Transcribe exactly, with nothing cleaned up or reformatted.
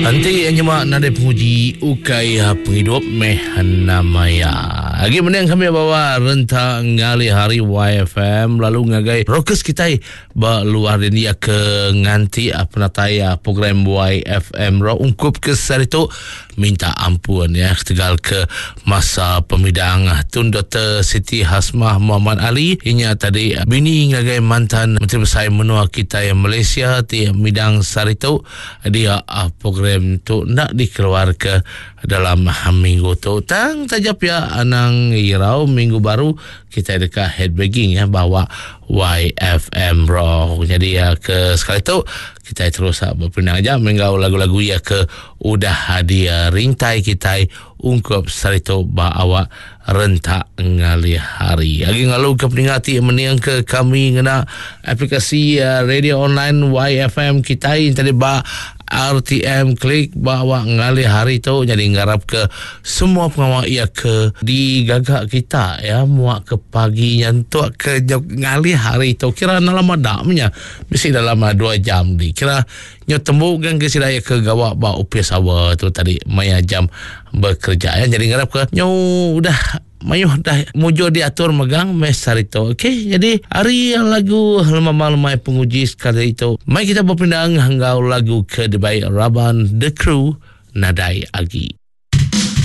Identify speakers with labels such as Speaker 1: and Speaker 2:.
Speaker 1: Nanti yang nyemak nadai penguji Ukaya penghidup Mehana Maya. Lagi mana yang kami bawa rentang ngali hari Y F M lalu ngagai rockers kita ba luar dia ke nganti apa nataya program Y F M ro ungkup ke sarito minta ampun ya tegal ke masa pemidang Tun Doktor Siti Hasmah Muhammad Ali inya tadi bini ngagai mantan Menteri Besar menua kita yang Malaysia ti midang sarito dia program tu nak dikeluar ke dalam minggu tu tang tajap ya anang irau minggu baru kita dekat headbanging ya bawa Y F M bro. Jadi ya ke sekali tu kita terus berpindah aja menggau lagu-lagu ya ke udah hadir rintai kita ungkap sarito ba awak rentak ngali hari. Lagi ngalu ke peningati meniang ke kami ngena aplikasi uh, radio online Y F M kita yang tadi ba R T M klik bawa ngali hari tu jadi ngarap ke semua pengawal ia ke digagak kita ya muak ke pagi nyantuk ke ngali hari tu kira dalam adamnya mesti dalam dua jam di kira nyo tembuk kan ke sidaya ke gawak ba upis awal tu tadi maya jam bekerja ya jadi ngarap ke nyo udah mayuh dah mujur diatur megang mes hari tu. Okey, jadi hari yang lagu lemah-lemah penguji sekali itu mai kita berpindah hangau lagu ke debai Raban The Crew Nadai Agi.